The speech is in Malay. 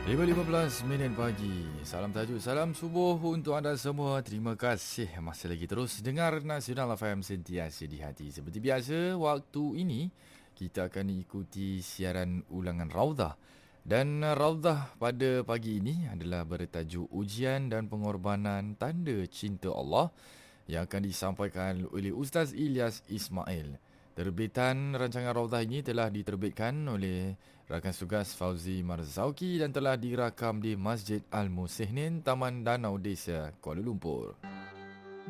5:15 pagi. Salam tajuk, salam subuh untuk anda semua. Terima kasih masih lagi terus dengar Nasional FM sentiasa di hati. Seperti biasa, waktu ini kita akan ikuti siaran ulangan Raudhah. Dan Raudhah pada pagi ini adalah bertajuk Ujian dan Pengorbanan Tanda Cinta Allah yang akan disampaikan oleh Ustaz Ilyas Ismail. Terbitan rancangan Raudhah ini telah diterbitkan oleh rakan tugas Fauzi Marzauki dan telah dirakam di Masjid Al-Musihnin, Taman Danau Desa, Kuala Lumpur.